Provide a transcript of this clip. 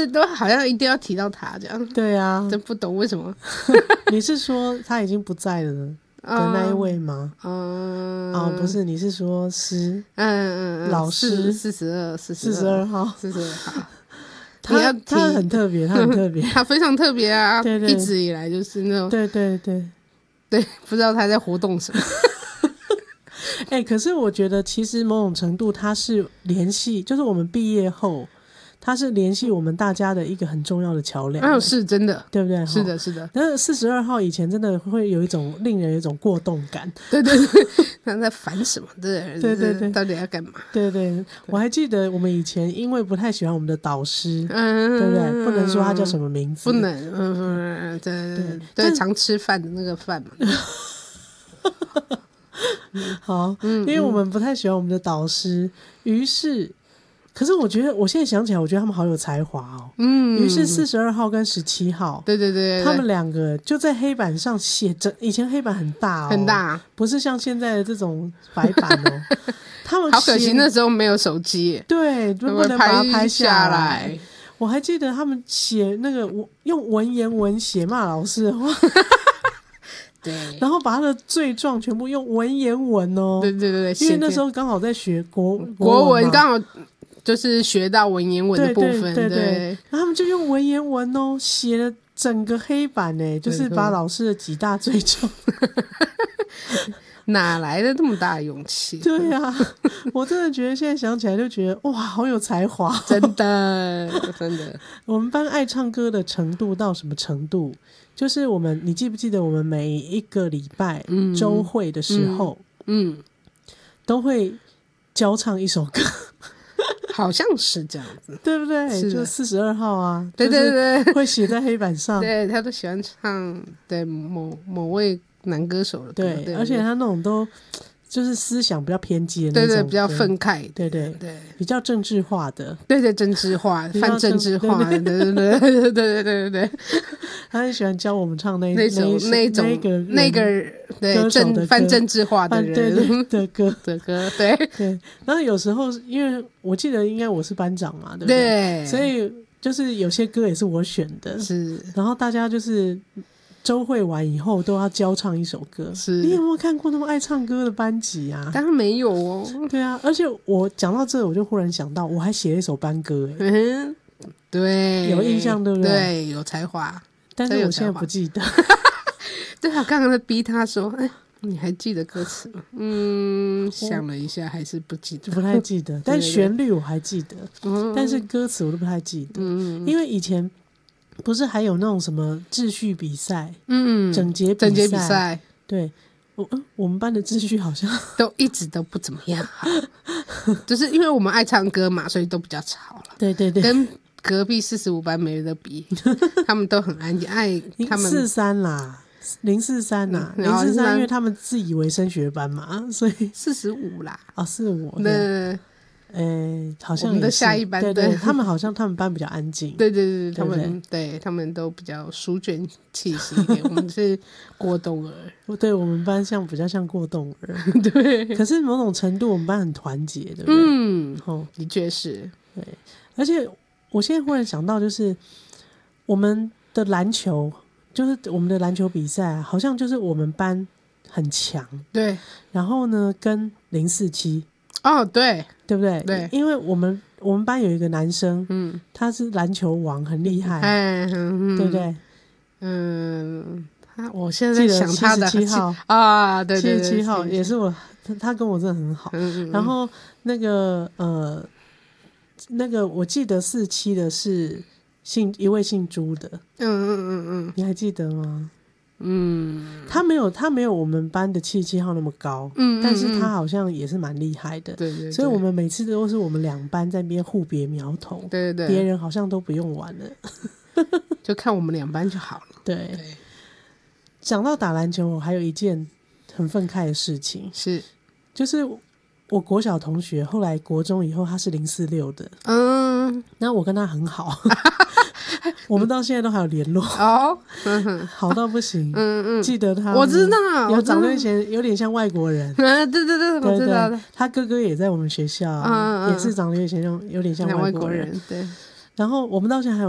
是都好像一定要提到他这样。 对啊， 真不懂为什么。 你是说他已经不在了的那一位吗？不是，你是说老师42号他很特别，他很特别， 他非常特别啊！ 对对， 一直以来就是那种对，不知道他在活动什么。 可是我觉得其实某种程度他是联系，就是我们毕业后他是联系我们大家的一个很重要的桥梁。 是真的， 对不对？ 是的，是的。 但是42号以前真的会有一种令人有一种过动感。 对，他在烦什么？对，到底要干嘛？ 对，我还记得我们以前因为不太喜欢我们的导师，对不对？不能说他叫什么名字， 不能，对，常吃饭的那个饭嘛。 好，因为我们不太喜欢我们的导师，于是，可是我觉得我现在想起来，我觉得他们好有才华哦。于是42号跟17号， 对， 他们两个就在黑板上写着，以前黑板很大哦， 很大， 不是像现在的这种白板哦。他们好可惜那时候没有手机， 对，不能把它拍下来。我还记得他们写那个用文言文写骂老师的话。 对， 然后把他的罪状全部用文言文哦。 对， 因为那时候刚好在学国文，刚好就是学到文言文的部分。对， 然后他们就用文言文哦写了整个黑板呢，就是把老师的几大罪状。 哪来的这么大的勇气？ 对啊，我真的觉得现在想起来就觉得哇，好有才华。 真的。 我们班爱唱歌的程度到什么程度？就是你记不记得我们每一个礼拜周会的时候，都会教唱一首歌。 好像是这样子， 对不对？就42号啊， 对， 会写在黑板上。 对，他都喜欢唱对某位男歌手的歌， 对，而且他那种都就是思想比较偏激的那种， 对，比较愤慨， 对，比较政治化的， 对，政治化、泛政治化的，对， 他很喜欢教我们唱那个对泛政治化的人的歌， 对。 然后有时候因为我记得应该我是班长嘛，对不对？所以就是有些歌也是我选的， 是， 然后大家就是周会完以后都要教唱一首歌。 是， 你有没有看过那么爱唱歌的班级啊？ 当然没有哦。 对啊，而且我讲到这我就忽然想到我还写了一首班歌。 对， 有印象对不对？ 对，有才华， 但是我现在不记得。 对啊，刚刚在逼他说你还记得歌词吗？想了一下还是不记得， 不太记得。但旋律我还记得，但是歌词我都不太记得。因为以前不是还有那种什么秩序比赛，整洁比赛，对，我们班的秩序好像都一直都不怎么样好。就是因为我们爱唱歌嘛，所以都比较吵了。 对， 跟隔壁45班没得比。他们都很安静，他们 043啦，043啦，043，因为他们自以为升学班嘛，所以 45啦。 45。 那好像我们的下一班， 对，他们好像他们班比较安静。 对，他们都比较书卷气息一点。我们是过动儿。 对，我们班比较像过动儿。 对， 可是某种程度我们班很团结，对不对？ 的确是。 对，而且我现在忽然想到，就是我们的篮球，就是我们的篮球比赛，好像就是我们班很强。 对， 然后呢，跟047。 对不对？ 对， 因为我们班有一个男生，他是篮球王，很厉害，对不对？ 我现在在想他的 77号啊，对 ，77号也是我，他跟我真的很好。然后那个我记得47的是一位姓朱的，你还记得吗？他没有我们班的77号那么高，但是他好像也是蛮厉害的。 对， 所以我们每次都是我们两班在那边互别苗头。 对， 别人好像都不用玩了。 就看我们两班就好了。 对，讲到打篮球，我还有一件很愤慨的事情，就是我国小同学后来国中以后他是046的，那我跟他很好。我们到现在都还有联络好到不行。记得他， 我知道， 有长得有点像外国人。 对，我知道的。 他哥哥也在我们学校，也是长得有点像外国人。 对， 然后我们到现在还有